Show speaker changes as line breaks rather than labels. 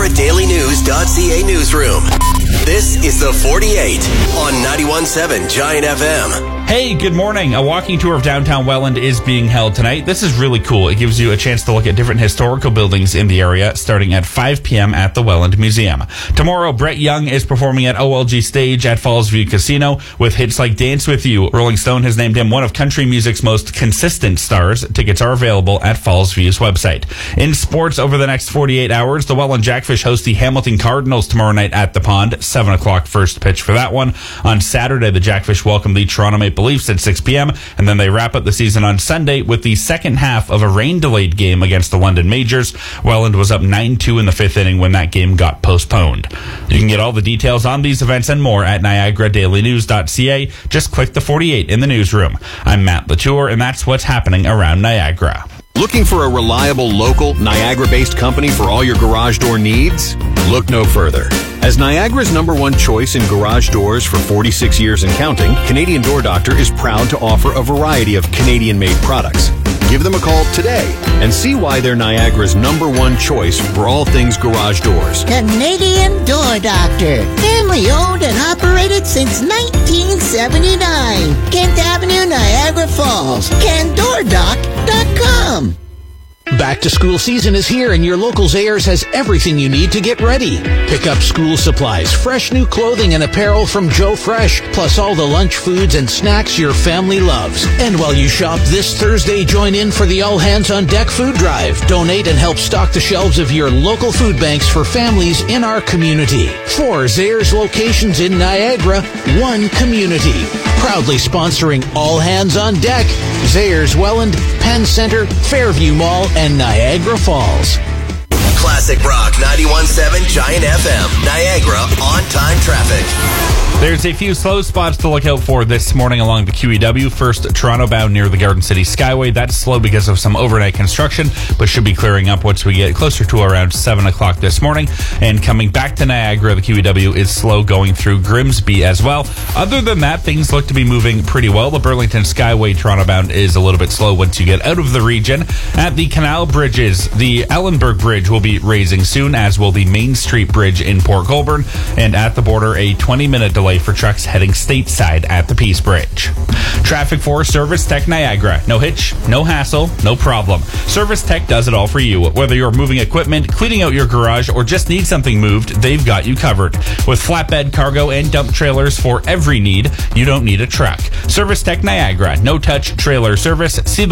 NiagaraDailyNews.ca newsroom. This is the 48 on 91.7 Giant FM.
Hey, good morning. A walking tour of downtown Welland is being held tonight. This is really cool. It gives you a chance to look at different historical buildings in the area, starting at 5 p.m. at the Welland Museum. Tomorrow, Brett Young is performing at OLG Stage at Fallsview Casino with hits like Dance With You. Rolling Stone has named him one of country music's most consistent stars. Tickets are available at Fallsview's website. In sports, over the next 48 hours, the Welland Jackfish host the Hamilton Cardinals tomorrow night at the Pond. 7 o'clock first pitch for that one. On Saturday, the Jackfish welcome the Toronto Maple Leafs at 6 p.m. and then they wrap up the season on Sunday with the second half of a rain-delayed game against the London Majors. Welland was up 9-2 in the fifth inning when that game got postponed. You can get all the details on these events and more at NiagaraDailyNews.ca. Just click the 48 in the newsroom. I'm Matt Latour, and that's what's happening around Niagara.
Looking for a reliable, local, Niagara-based company for all your garage door needs? Look no further. As Niagara's #1 choice in garage doors for 46 years and counting, Canadian Door Doctor is proud to offer a variety of Canadian-made products. Give them a call today and see why they're Niagara's #1 choice for all things garage doors.
Canadian Door Doctor. Family owned and operated since 1979. Kent Avenue, Niagara Falls. CanDoorDoc.com.
Back to school season is here and your local Zayres has everything you need to get ready. Pick up school supplies, fresh new clothing and apparel from Joe Fresh, plus all the lunch foods and snacks your family loves. And while you shop this Thursday, join in for the All Hands on Deck food drive. Donate and help stock the shelves of your local food banks for families in our community. 4 Zayres locations in Niagara, 1 community. Proudly sponsoring All Hands on Deck, Zayres Welland, Penn Center, Fairview Mall, and Niagara Falls.
Classic Rock 91.7 Giant FM. Niagara on-time traffic.
There's a few slow spots to look out for this morning along the QEW. First, Toronto bound near the Garden City Skyway. That's slow because of some overnight construction, but should be clearing up once we get closer to around 7 o'clock this morning. And coming back to Niagara, the QEW is slow going through Grimsby as well. Other than that, things look to be moving pretty well. The Burlington Skyway Toronto bound is a little bit slow once you get out of the region. At the canal bridges, the Ellenberg Bridge will be raising soon, as will the Main Street Bridge in Port Colborne. And at the border, a 20-minute delay for trucks heading stateside at the Peace Bridge. Traffic for Service Tech Niagara. No hitch, no hassle, no problem. Service Tech does it all for you. Whether you're moving equipment, cleaning out your garage, or just need something moved, they've got you covered. With flatbed, cargo, and dump trailers for every need, you don't need a truck. Service Tech Niagara. No touch trailer service. See the